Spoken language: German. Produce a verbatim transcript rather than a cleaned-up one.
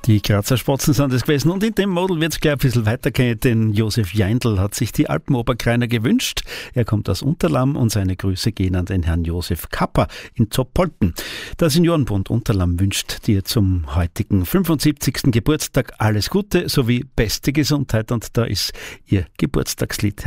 Die Grazer Spatzen sind es gewesen und in dem Model wird es gleich ein bisschen weitergehen, denn Josef Jeindl hat sich die Alpenoberkreiner gewünscht. Er kommt aus Unterlamm und seine Grüße gehen an den Herrn Josef Kapper in Zoppolten. Der Seniorenbund Unterlamm wünscht dir zum heutigen fünfundsiebzigsten Geburtstag alles Gute sowie beste Gesundheit und da ist ihr Geburtstagslied